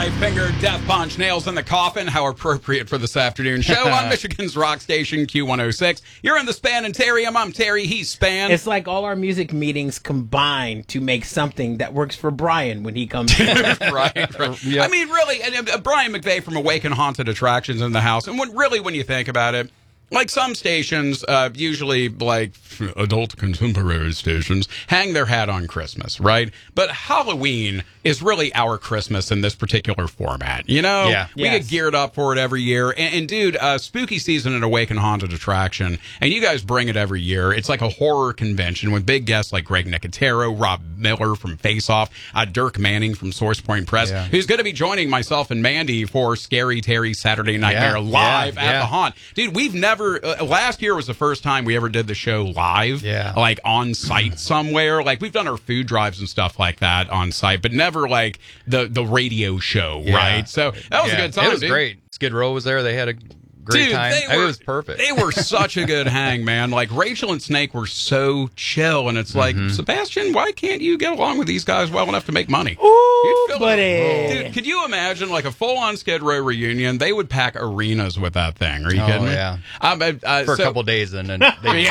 Five-finger death punch, nails in the coffin. How appropriate for this afternoon show on Michigan's rock station, Q106. You're in the Spanitarium. I'm Terry. He's Span. It's like all our music meetings combined to make something that works for Brian when he comes in. right. Yep. I mean, really, and Brian McVeigh from Awaken Haunted Attractions in the house. And when you think about it, like some stations, usually like adult contemporary stations, hang their hat on Christmas, right? But Halloween is really our Christmas in this particular format. You know, we get geared up for it every year. And dude, spooky season at Awaken Haunted Attraction, and you guys bring it every year. It's like a horror convention with big guests like Greg Nicotero, Rob Miller from Face Off, Dirk Manning from Source Point Press, who's going to be joining myself and Mandy for Scary Terry Saturday Nightmare live at the Haunt. Dude, we've never... last year was the first time we ever did the show live, like on site somewhere. Like we've done our food drives and stuff like that on site, but never like the radio show, right? So that was a good time. It was great. Skid Row was there. They had a great time. It was perfect. They were such a good hang, man. Like Rachel and Snake were so chill, and it's like, Sebastian, why can't you get along with these guys well enough to make money? Ooh, buddy. Dude, could you imagine like a full-on Skid Row reunion? They would pack arenas with that thing. Are you kidding me? Yeah. For a couple days, and then they,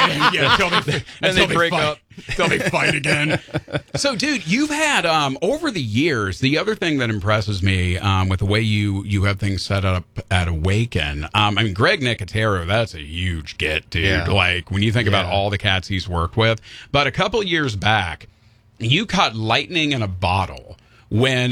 until they break up. Until they fight again. So, dude, you've had, over the years, the other thing that impresses me with the way you have things set up at Awaken, I mean, Greg Nicotero, that's a huge get, dude. Yeah. Like, when you think about all the cats he's worked with. But a couple years back, you caught lightning in a bottle when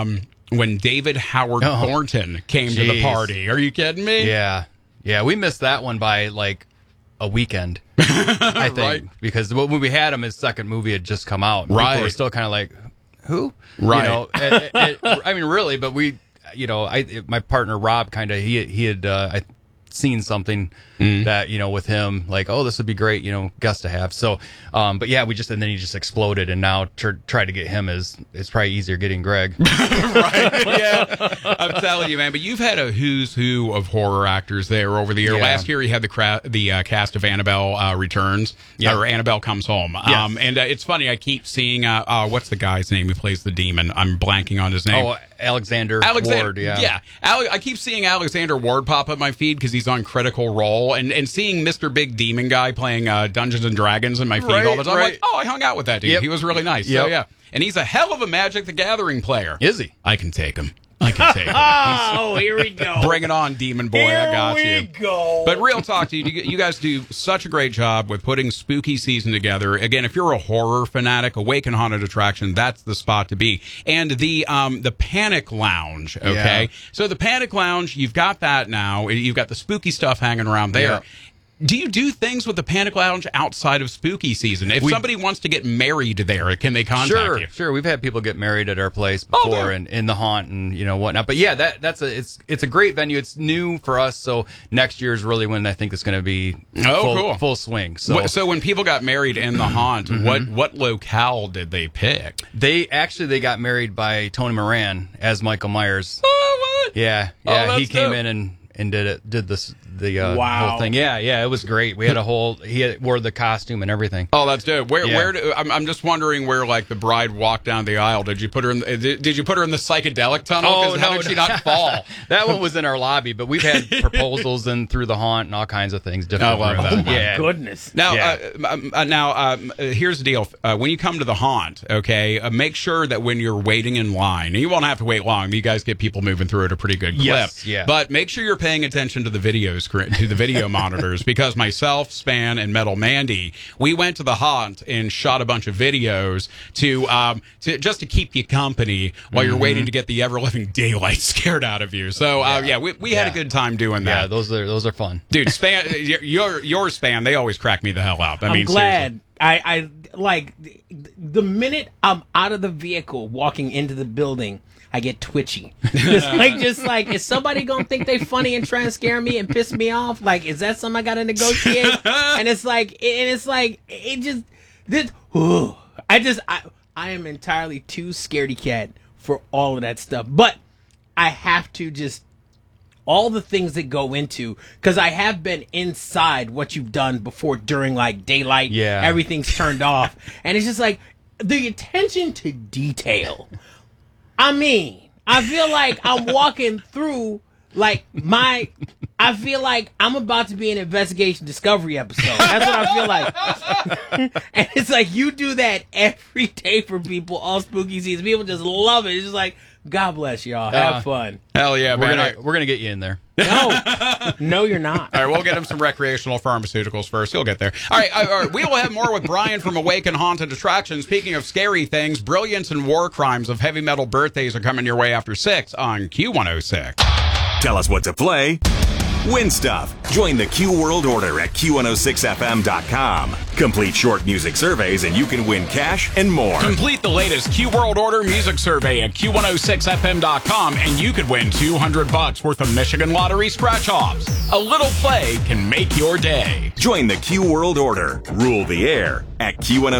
David Howard Thornton came to the party. Are you kidding me? Yeah. Yeah, we missed that one by, like, a weekend, I think, because when we had him, his second movie had just come out. And people were still kind of like, who? Right. You know, I mean, really, but we, you know, my partner Rob kind of he had seen something that, you know, with him, like, oh, this would be great, you know, guest to have. So, but yeah, and then he just exploded, and now try to get him it's probably easier getting Greg. Right? Yeah, I'm telling you, man. But you've had a who's who of horror actors there over the year. Last year, you had the cast of Annabelle Returns, or Annabelle Comes Home. Yes. And it's funny, I keep seeing what's the guy's name who plays the demon? I'm blanking on his name. Oh, Alexander Ward. Yeah. I keep seeing Alexander Ward pop up my feed because he's on Critical Role, and seeing Mr. Big Demon Guy playing Dungeons and Dragons in my feed all the time. I'm like, oh, I hung out with that dude. He was really nice. So yeah, and he's a hell of a Magic the Gathering player. Is he? I can take him. Oh, here we go. Bring it on, Demon Boy. I got you. Here we go. But real talk to you, you guys do such a great job with putting spooky season together. Again, if you're a horror fanatic, Awaken Haunted Attraction, that's the spot to be. And the Panic Lounge, okay? Yeah. So the Panic Lounge, you've got that now. You've got the spooky stuff hanging around there. Yeah. Do you do things with the Panic Lounge outside of spooky season? If somebody wants to get married there, can they contact you? Sure. We've had people get married at our place before, and in the Haunt and, you know, whatnot. But yeah, it's a great venue. It's new for us, so next year is really when I think it's going to be full swing. So when people got married in the Haunt, what locale did they pick? They got married by Tony Moran as Michael Myers. Oh, what? Yeah. He came in and did the whole thing. Yeah, it was great. We had he wore the costume and everything. Oh, that's dope. I'm just wondering where, like, the bride walked down the aisle. Did you put her in the psychedelic tunnel? Oh, how did she not fall? That one was in our lobby, but we've had proposals and through the Haunt and all kinds of things. Different goodness. Now, here's the deal. When you come to the Haunt, okay, make sure that when you're waiting in line, and you won't have to wait long. You guys get people moving through at a pretty good clip. Yes, yeah. But make sure you're paying attention to the video monitors, because myself, Span, and Metal Mandy, we went to the Haunt and shot a bunch of videos to just to keep you company while you're waiting to get the ever-living daylight scared out of you. So we had a good time doing that. Yeah, those are fun, dude. Span, your Span, they always crack me the hell up. I'm glad. I like the minute I'm out of the vehicle walking into the building, I get twitchy. just like, is somebody gonna think they funny and try and scare me and piss me off? Like, is that something I gotta negotiate? I am entirely too scaredy cat for all of that stuff. But I have to just, all the things that go into, because I have been inside what you've done before during, like, daylight. Yeah. Everything's turned off. And it's just like, the attention to detail. I mean, I feel like I'm walking through I feel like I'm about to be an Investigation Discovery episode. That's what I feel like. And it's like you do that every day for people all spooky season. People just love it. It's just like, God bless y'all. Have fun. Hell yeah, man. We're gonna get you in there. No, you're not. All right, we'll get him some recreational pharmaceuticals first. He'll get there. All right, we will have more with Brian from Awaken Haunted Attractions. Speaking of scary things, brilliance and war crimes of heavy metal birthdays are coming your way after 6 on Q106. Tell us what to play. Win stuff. Join the Q World Order at Q106FM.com. Complete short music surveys and you can win cash and more. Complete the latest Q World Order music survey at Q106FM.com and you could win $200 worth of Michigan Lottery scratch-offs. A little play can make your day. Join the Q World Order. Rule the air at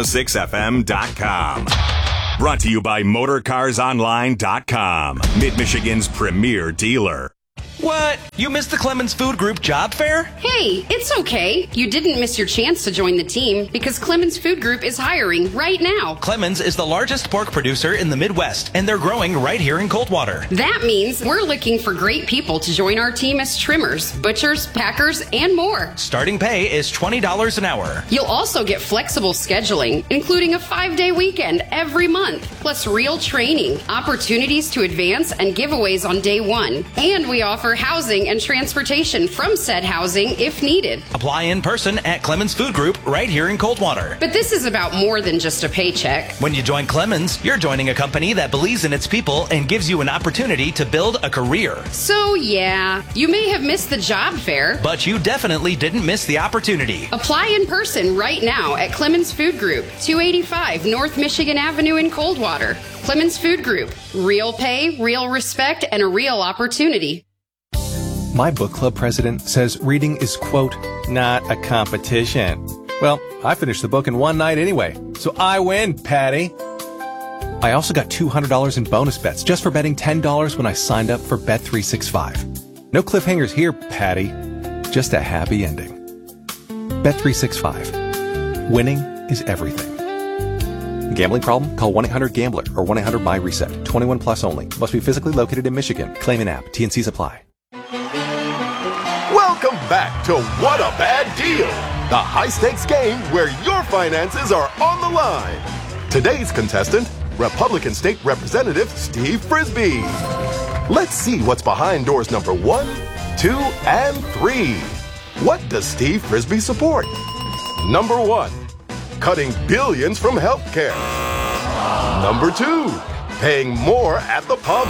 Q106FM.com. Brought to you by MotorCarsOnline.com, Mid-Michigan's premier dealer. What? You missed the Clemens Food Group job fair? Hey, it's okay. You didn't miss your chance to join the team because Clemens Food Group is hiring right now. Clemens is the largest pork producer in the Midwest, and they're growing right here in Coldwater. That means we're looking for great people to join our team as trimmers, butchers, packers, and more. Starting pay is $20 an hour. You'll also get flexible scheduling, including a 5-day weekend every month, plus real training, opportunities to advance, and giveaways on day 1. And we offer housing and transportation from said housing if needed. Apply in person at Clemens Food Group right here in Coldwater. But this is about more than just a paycheck. When you join Clemens, you're joining a company that believes in its people and gives you an opportunity to build a career. So yeah, you may have missed the job fair, but you definitely didn't miss the opportunity. Apply in person right now at Clemens Food Group, 285 North Michigan Avenue in Coldwater. Clemens Food Group, real pay, real respect, and a real opportunity. My book club president says reading is, quote, not a competition. Well, I finished the book in one night anyway, so I win, Patty. I also got $200 in bonus bets just for betting $10 when I signed up for Bet365. No cliffhangers here, Patty. Just a happy ending. Bet365. Winning is everything. Gambling problem? Call 1-800-GAMBLER or 1-800-MY-RESET. 21 plus only. Must be physically located in Michigan. Claim an app. T&Cs apply. Welcome back to What a Bad Deal, the high-stakes game where your finances are on the line. Today's contestant, Republican State Representative Steve Frisbee. Let's see what's behind doors number 1, 2, and 3. What does Steve Frisbee support? Number 1, cutting billions from healthcare. Number 2, paying more at the pump.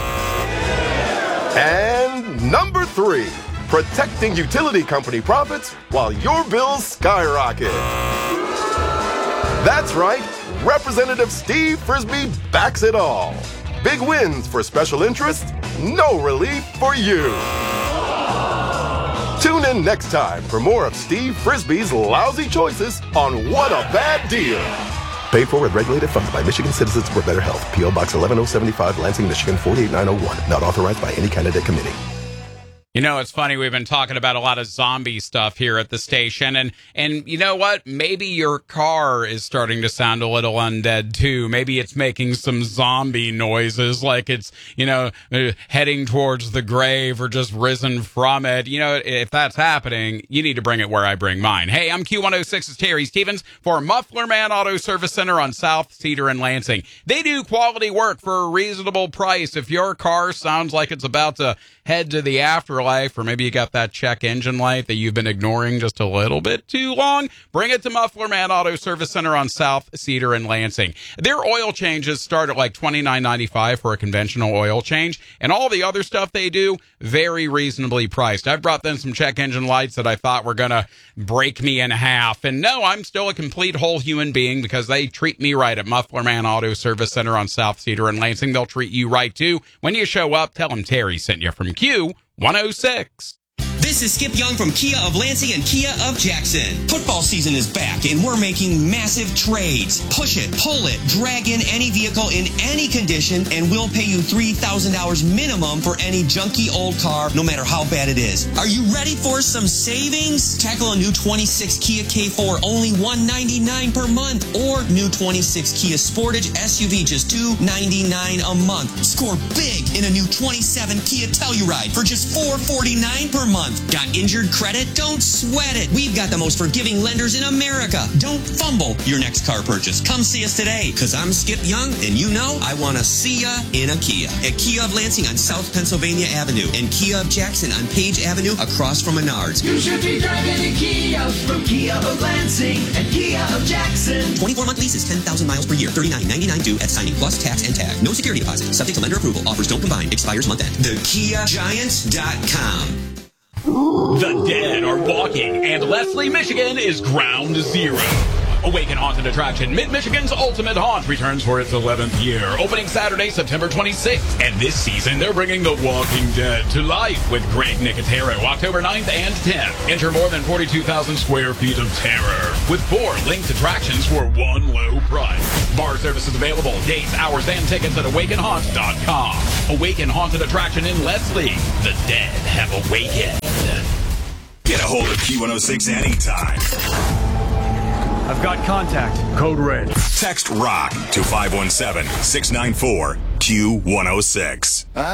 And number 3, protecting utility company profits while your bills skyrocket. That's right, Representative Steve Frisbee backs it all. Big wins for special interests, no relief for you. Tune in next time for more of Steve Frisbee's lousy choices on What a Bad Deal. Paid for and regulated funds by Michigan Citizens for Better Health. P.O. Box 11075, Lansing, Michigan 48901. Not authorized by any candidate committee. You know, it's funny. We've been talking about a lot of zombie stuff here at the station. And you know what? Maybe your car is starting to sound a little undead, too. Maybe it's making some zombie noises like it's, heading towards the grave or just risen from it. You know, if that's happening, you need to bring it where I bring mine. Hey, I'm Q106's Terry Stevens for Muffler Man Auto Service Center on South Cedar and Lansing. They do quality work for a reasonable price. If your car sounds like it's about to head to the afterlife, or maybe you got that check engine light that you've been ignoring just a little bit too long, bring it to Muffler Man Auto Service Center on South Cedar and Lansing. Their oil changes start at like $29.95 for a conventional oil change, and all the other stuff they do, very reasonably priced. I've brought them some check engine lights that I thought were going to break me in half, and no, I'm still a complete whole human being because they treat me right at Muffler Man Auto Service Center on South Cedar and Lansing. They'll treat you right, too. When you show up, tell them Terry sent you from Q106. This is Skip Young from Kia of Lansing and Kia of Jackson. Football season is back and we're making massive trades. Push it, pull it, drag in any vehicle in any condition and we'll pay you $3,000 minimum for any junky old car, no matter how bad it is. Are you ready for some savings? Tackle a new 26 Kia K4, only $199 per month, or new 26 Kia Sportage SUV, just $299 a month. Score big in a new 27 Kia Telluride for just $449 per month. Got injured credit? Don't sweat it. We've got the most forgiving lenders in America. Don't fumble your next car purchase. Come see us today, because I'm Skip Young, and you know I want to see ya in a Kia. At Kia of Lansing on South Pennsylvania Avenue, and Kia of Jackson on Page Avenue across from Menards. You should be driving a Kia from Kia of Lansing and Kia of Jackson. 24-month leases, 10,000 miles per year, $39.99 due at signing, plus tax and tag. No security deposit. Subject to lender approval. Offers don't combine. Expires month end. TheKiaGiants.com. The dead are walking, and Leslie, Michigan is ground zero. Awaken Haunted Attraction, Mid-Michigan's Ultimate Haunt, returns for its 11th year, opening Saturday, September 26th. And this season, they're bringing The Walking Dead to life with Greg Nicotero, October 9th and 10th. Enter more than 42,000 square feet of terror, with 4 linked attractions for one low price. Bar services available, dates, hours, and tickets at awakenhaunt.com. Awaken Haunted Attraction in Leslie. The dead have awakened. Get a hold of Q106 anytime. I've got contact. Code red. Text ROCK to 517-694-Q106.